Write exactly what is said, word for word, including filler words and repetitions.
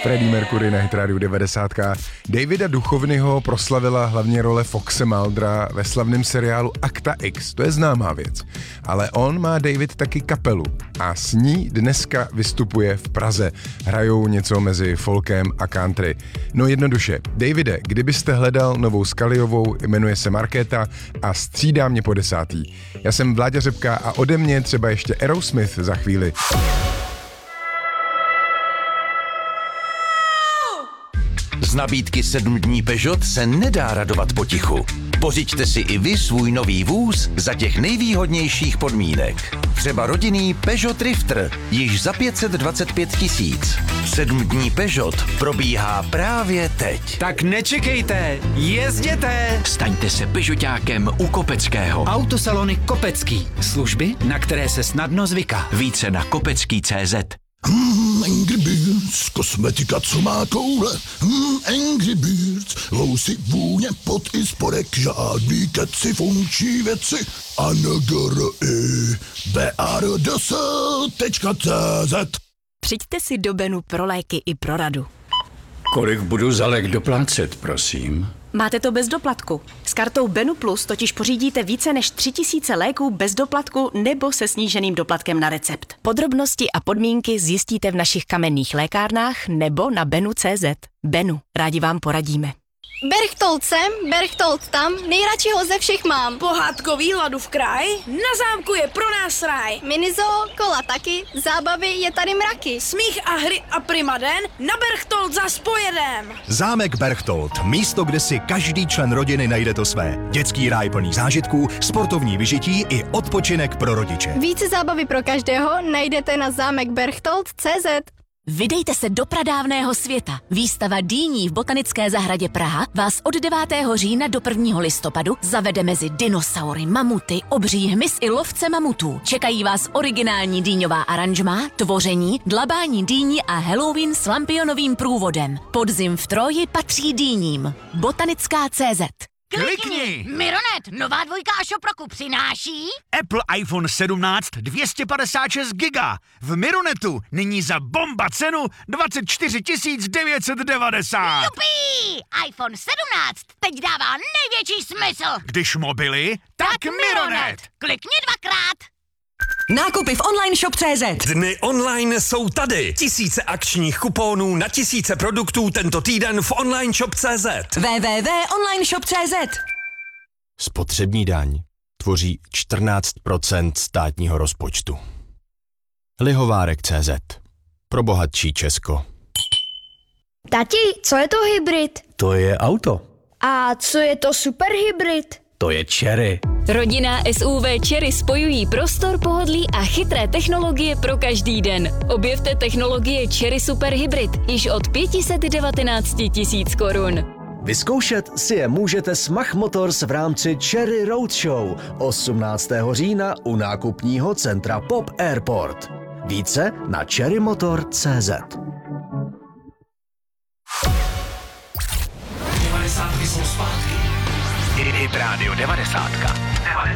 Freddie Mercury na Hit Radio devadesát. Davida Duchovnyho proslavila hlavně role Foxe Muldera ve slavném seriálu Akta X, to je známá věc. Ale on má David taky kapelu a s ní dneska vystupuje v Praze. Hrajou něco mezi folkem a country. No jednoduše, Davide, kdybyste hledal novou Scalyovou, jmenuje se Markéta a střídá mě po desátý. Já jsem Vláďa Řepka a ode mě třeba ještě Aerosmith za chvíli. Z nabídky sedm dní Peugeot se nedá radovat potichu. Pořiďte si i vy svůj nový vůz za těch nejvýhodnějších podmínek. Třeba rodinný Peugeot Drifter, již za pět set dvacet pět tisíc. Sedm dní Peugeot probíhá právě teď. Tak nečekejte, jezděte! Staňte se Peugeotákem u Kopeckého. Autosalony Kopecký. Služby, na které se snadno zvyká. Více na kopecký tečka cé zet. Hmm, Angry Birds, kosmetika, co má koule. Hmm, Angry Birds, lousy, vůně, pot i spodek, žádný keci, funkční věci. A N G R I B R D S tečka cé zet. Přijďte si do Benu pro léky i pro radu. Kolik budu za lék doplácet, prosím? Máte to bez doplatku. S kartou Benu Plus totiž pořídíte více než tři tisíce léků bez doplatku nebo se sníženým doplatkem na recept. Podrobnosti a podmínky zjistíte v našich kamenných lékárnách nebo na benu tečka cé zet. Benu, rádi vám poradíme. Berchtold sem, Berchtold tam, nejradši ho ze všech mám. Pohádkový hladu v kraj, na zámku je pro nás ráj. Minizoo, kola taky, zábavy je tady mraky. Smích a hry a primaden, na Berchtold zas pojedem. Zámek Berchtold, místo, kde si každý člen rodiny najde to své. Dětský ráj plný zážitků, sportovní vyžití i odpočinek pro rodiče. Více zábavy pro každého najdete na zámek berchtold tečka cé zet. Vydejte se do pradávného světa. Výstava dýní v Botanické zahradě Praha vás od devátého října do prvního listopadu zavede mezi dinosaury, mamuty, obří hmyz i lovce mamutů. Čekají vás originální dýňová aranžmá, tvoření, dlabání dýní a Halloween s lampionovým průvodem. Podzim v Troji patří dýním. Botanická tečka cé zet. Klikni! Mironet, nová dvojka a Šoproku přináší Apple iPhone sedmnáct dvě stě padesát šest giga. V Mironetu nyní za bomba cenu dvacet čtyři tisíc devět set devadesát. Jupí! iPhone sedmnáct teď dává největší smysl. Když mobily, tak, tak Mironet. Klikni dvakrát. Nákupy v online shop tečka cé zet. Dny online jsou tady. Tisíce akčních kuponů na tisíce produktů tento týden v online shop tečka cé zet. w w w tečka online shop tečka cé zet. Spotřební daň tvoří čtrnáct procent státního rozpočtu. Lihovárek tečka cé zet. Pro bohatší Česko. Tati, co je to hybrid? To je auto. A co je to superhybrid? To je Chery. Rodinná S U V Chery spojují prostor, pohodlí a chytré technologie pro každý den. Objevte technologie Chery Super Hybrid již od pět set devatenáct tisíc korun. Vyzkoušet si je můžete s Mach Motors v rámci Chery Roadshow osmnáctého října u nákupního centra Pop Airport. Více na cherry motor tečka cé zet. devadesátky jsou zpátky. Hit Radio devadesát.